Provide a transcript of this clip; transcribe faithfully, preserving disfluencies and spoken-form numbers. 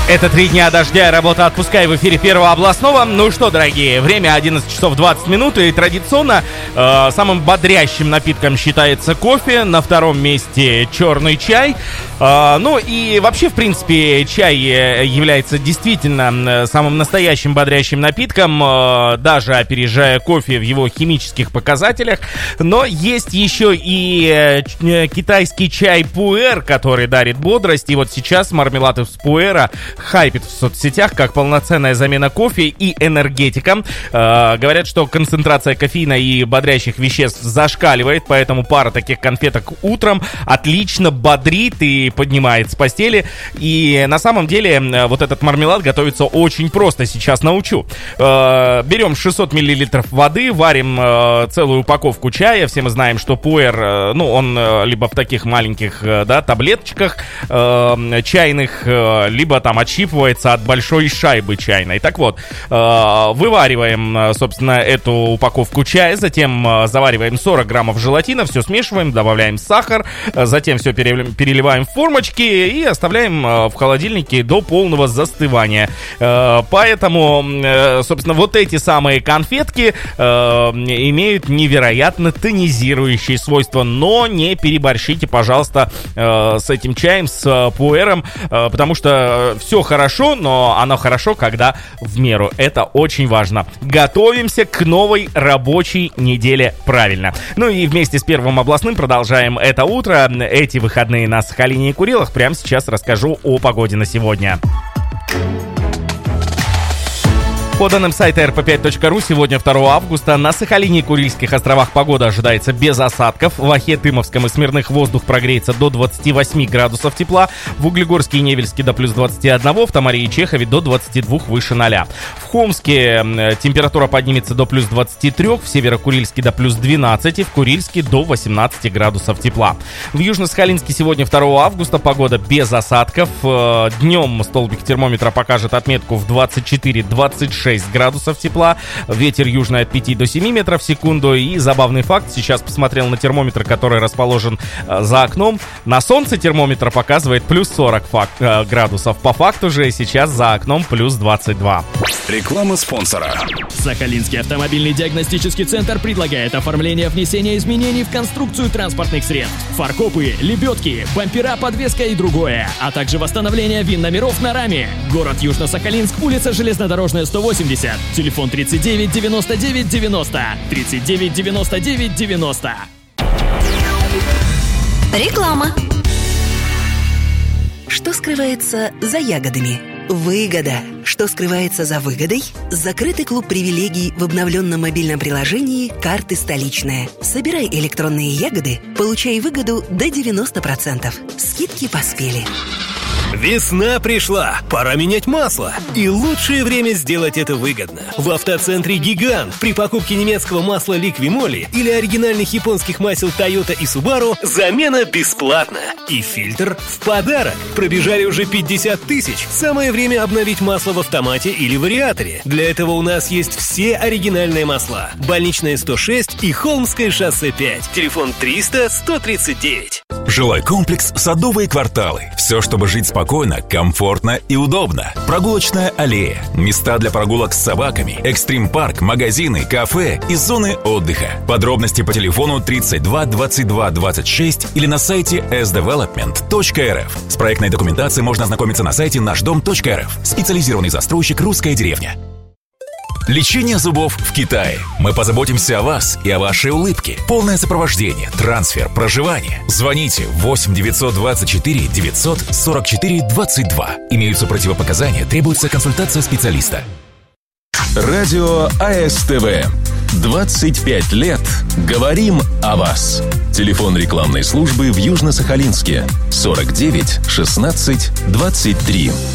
Это три дня дождя и работа отпуска в эфире Первого областного. Ну что, дорогие, время одиннадцать часов двадцать минут, и традиционно э, самым бодрящим напитком считается кофе, на втором месте черный чай. Э, ну и вообще, в принципе, чай является действительно самым настоящим бодрящим напитком, э, даже опережая кофе в его химических показателях. Но есть еще и э, китайский чай пуэр, который дарит бодрость, и вот сейчас мармелад из пуэра хайпит в соцсетях как полноценная замена кофе и энергетикам. Э, говорят, что концентрация кофеина и бодрящих веществ зашкаливает, поэтому пара таких конфеток утром отлично бодрит и поднимает с постели. И на самом деле вот этот мармелад готовится очень просто, сейчас научу. Э, берем шестьсот миллилитров воды, варим э, целую упаковку чая. Все мы знаем, что пуэр, э, ну, он э, либо в таких маленьких, э, да, таблеточках э, чайных, э, либо там отщипывается от большой шайбы чайной. Так вот, э, вывариваем, собственно, эту упаковку чая, затем э, завариваем сорок граммов желатина, все смешиваем, добавляем сахар, э, затем все переливаем в формочки и оставляем э, в холодильнике до полного застывания. Э, поэтому, э, собственно, вот эти самые конфетки э, имеют невероятно тонизирующие свойства, но не переборщите, пожалуйста, э, с этим чаем, с э, пуэром, э, потому что все хорошо, но оно хорошо, когда в меру. Это очень важно. Готовимся к новой рабочей неделе правильно. Ну и вместе с Первым областным продолжаем это утро. Эти выходные на Сахалине и Курилах. Прямо сейчас расскажу о погоде на сегодня. По данным сайта эр пэ пять точка ру, сегодня, второго августа, на Сахалине и Курильских островах погода ожидается без осадков. В Охе, Тымовском и Смирных воздух прогреется до двадцати восьми градусов тепла. В Углегорске и Невельске до плюс двадцати одного, в Тамаре и Чехове до двадцати двух выше ноля. В Хомске температура поднимется до плюс двадцати трёх, в Северо-Курильске до плюс двенадцати, в Курильске до восемнадцати градусов тепла. В Южно-Сахалинске сегодня, второго августа, погода без осадков. Днем столбик термометра покажет отметку в двадцать четыре - двадцать шесть градусов тепла, ветер южный от пяти до семи метров в секунду. И забавный факт, сейчас посмотрел на термометр, который расположен э, за окном. На солнце термометр показывает плюс сорок факт, э, градусов. По факту же сейчас за окном плюс двадцать два. Реклама спонсора. Сахалинский автомобильный диагностический центр предлагает оформление внесения изменений в конструкцию транспортных средств, фаркопы, лебедки, бампера, подвеска и другое, а также восстановление ВИН-номеров на раме. Город Южно-Сахалинск, улица Железнодорожная, сто восемьдесят, телефон тридцать девять девяносто девять девяносто, тридцать девять девяносто девять девяносто. Реклама. Что скрывается за ягодами? Выгода. Что скрывается за выгодой? Закрытый клуб привилегий в обновленном мобильном приложении «Карты Столичная». Собирай электронные ягоды, получай выгоду до девяноста процентов. Скидки поспели. Весна пришла, пора менять масло. И лучшее время сделать это выгодно. В автоцентре «Гигант» при покупке немецкого масла «Ликвимоли» или оригинальных японских масел «Тойота» и «Субару» замена бесплатна. И фильтр в подарок. Пробежали уже пятьдесят тысяч. Самое время обновить масло в автомате или вариаторе. Для этого у нас есть все оригинальные масла. Больничная сто шесть и Холмское шоссе пять. Телефон триста сто тридцать девять. Жилой комплекс «Садовые кварталы». Все, чтобы жить спокойно, комфортно и удобно. Прогулочная аллея, места для прогулок с собаками, экстрим-парк, магазины, кафе и зоны отдыха. Подробности по телефону тридцать два двадцать два двадцать шесть или на сайте эс девелопмент точка эр эф. С проектной документацией можно ознакомиться на сайте наш дом точка эр эф. Специализированный застройщик «Русская деревня». Лечение зубов в Китае. Мы позаботимся о вас и о вашей улыбке. Полное сопровождение, трансфер, проживание. Звоните восемь девятьсот двадцать четыре девятьсот сорок четыре двадцать два. Имеются противопоказания, требуется консультация специалиста. Радио а эс тэ вэ. двадцать пять лет. Говорим о вас. Телефон рекламной службы в Южно-Сахалинске сорок девять шестнадцать двадцать три.